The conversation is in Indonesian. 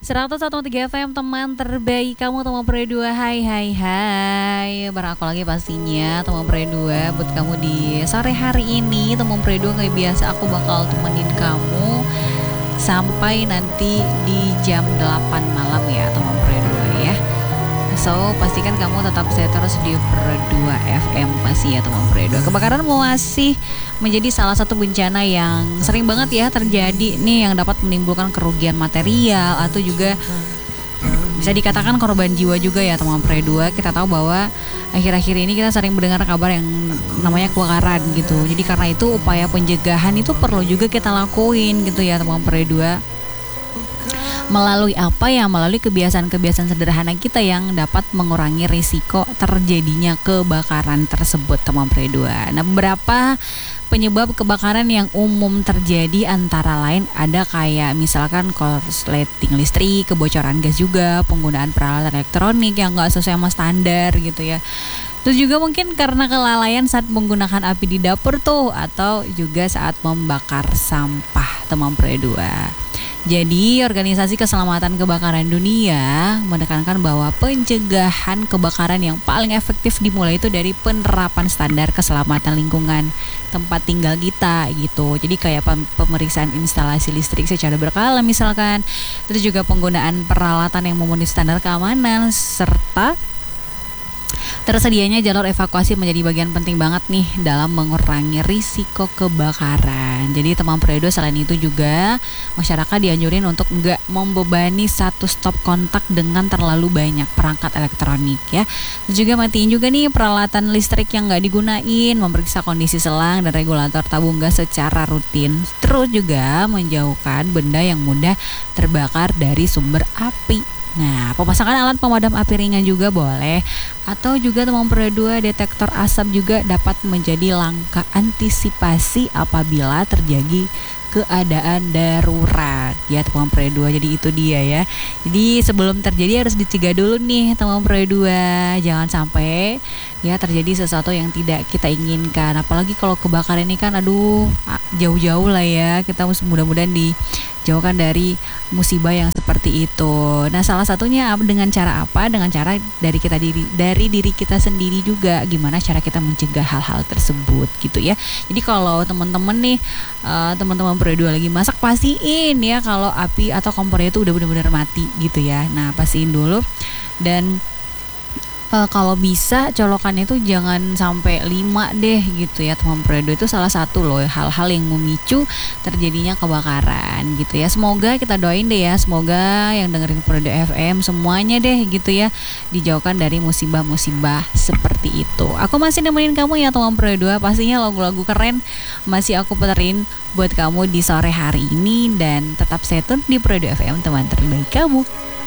101,3 FM teman terbaik kamu teman Pre 2. Hai hai hai. Bareng aku lagi pastinya teman Pre 2 buat kamu di sore hari ini. Teman Pre 2 kayak biasa aku bakal temenin kamu sampai nanti di jam 8 malam ya teman Pre 2 ya. So pastikan kamu tetap stay terus di Pre 2 FM pasti ya teman Pre 2. Kebakaran masih menjadi salah satu bencana yang sering banget ya terjadi nih, yang dapat menimbulkan kerugian material atau juga bisa dikatakan korban jiwa juga ya teman Pre 2. Kita tahu bahwa akhir-akhir ini kita sering mendengar kabar yang namanya kebakaran gitu. Jadi karena itu upaya pencegahan itu perlu juga kita lakuin gitu ya teman Pre 2. Melalui apa ya? Melalui kebiasaan-kebiasaan sederhana kita yang dapat mengurangi risiko terjadinya kebakaran tersebut teman Pre 2. Nah, beberapa penyebab kebakaran yang umum terjadi antara lain ada kayak misalkan korsleting listrik, kebocoran gas juga, penggunaan peralatan elektronik yang nggak sesuai sama standar gitu ya. Terus juga mungkin karena kelalaian saat menggunakan api di dapur tuh, atau juga saat membakar sampah teman Pre 2. Jadi, Organisasi Keselamatan Kebakaran Dunia menekankan bahwa pencegahan kebakaran yang paling efektif dimulai itu dari penerapan standar keselamatan lingkungan tempat tinggal kita gitu. Jadi kayak pemeriksaan instalasi listrik secara berkala misalkan, terus juga penggunaan peralatan yang memenuhi standar keamanan, serta tersedianya jalur evakuasi menjadi bagian penting banget nih dalam mengurangi risiko kebakaran. Jadi teman Pre 2 selain itu juga masyarakat dianjurin untuk enggak membebani satu stop kontak dengan terlalu banyak perangkat elektronik ya. Terus juga matiin juga nih peralatan listrik yang enggak digunain, memeriksa kondisi selang dan regulator tabung gas secara rutin. Terus juga menjauhkan benda yang mudah terbakar dari sumber api. Nah, pemasangan alat pemadam api ringan juga boleh, atau juga teman Pre 2 detektor asap juga dapat menjadi langkah antisipasi apabila terjadi keadaan darurat ya teman Pre 2. Jadi itu dia ya. Jadi sebelum terjadi harus dicegah dulu nih teman Pre 2. Jangan sampai ya terjadi sesuatu yang tidak kita inginkan. Apalagi kalau kebakaran ini kan aduh jauh-jauh lah ya. Kita mudah-mudahan dijauhkan dari musibah yang seperti itu. Nah, salah satunya dengan cara apa? Dengan cara dari diri kita sendiri juga. Gimana cara kita mencegah hal-hal tersebut gitu ya. Jadi kalau teman-teman nih teman-teman Pre 2 lagi masak, pastiin ya kalau api atau kompornya itu udah benar-benar mati gitu ya. Nah, pastiin dulu dan kalau bisa colokannya itu jangan sampai 5 deh gitu ya teman Pre 2. Itu salah satu loh hal-hal yang memicu terjadinya kebakaran gitu ya. Semoga kita doain deh ya, semoga yang dengerin Pre 2 FM semuanya deh gitu ya dijauhkan dari musibah-musibah seperti itu. Aku masih nemenin kamu ya teman Pre 2. Pastinya lagu-lagu keren masih aku puterin buat kamu di sore hari ini, dan tetap stay tune di Pre 2 FM teman terbaik kamu.